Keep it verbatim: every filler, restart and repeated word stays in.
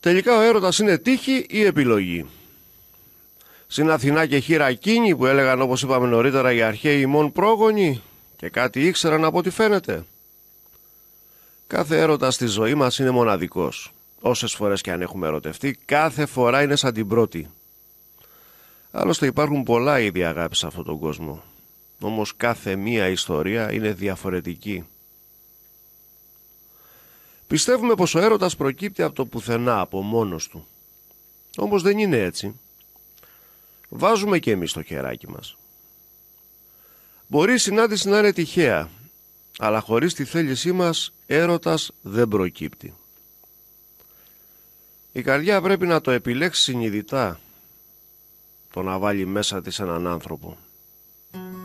Τελικά ο έρωτας είναι τύχη ή επιλογή? Στην Αθηνά και χειρακίνη που έλεγαν, όπως είπαμε νωρίτερα, οι αρχαίοι ημών πρόγονοι και κάτι ήξεραν από ό,τι φαίνεται. Κάθε έρωτας στη ζωή μας είναι μοναδικός. Όσες φορές και αν έχουμε ερωτευτεί, κάθε φορά είναι σαν την πρώτη. Άλλωστε υπάρχουν πολλά είδη αγάπης σε αυτόν τον κόσμο. Όμως κάθε μία ιστορία είναι διαφορετική. Πιστεύουμε πως ο έρωτας προκύπτει από το πουθενά, από μόνος του. Όμως δεν είναι έτσι. Βάζουμε και εμείς το χεράκι μας. Μπορεί η συνάντηση να είναι τυχαία, αλλά χωρίς τη θέλησή μας έρωτας δεν προκύπτει. Η καρδιά πρέπει να το επιλέξει συνειδητά, το να βάλει μέσα της έναν άνθρωπο.